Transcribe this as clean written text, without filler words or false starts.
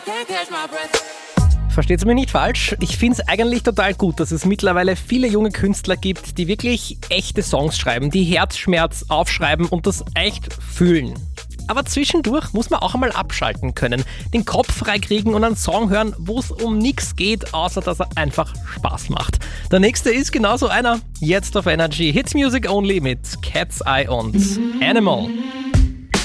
Versteht's mich nicht falsch, ich find's eigentlich total gut, dass es mittlerweile viele junge Künstler gibt, die wirklich echte Songs schreiben, die Herzschmerz aufschreiben und das echt fühlen. Aber zwischendurch muss man auch einmal abschalten können, den Kopf freikriegen und einen Song hören, wo es um nichts geht, außer dass er einfach Spaß macht. Der nächste ist genauso einer, jetzt auf Energy, Hits Music Only mit Cat's Eye und Animal.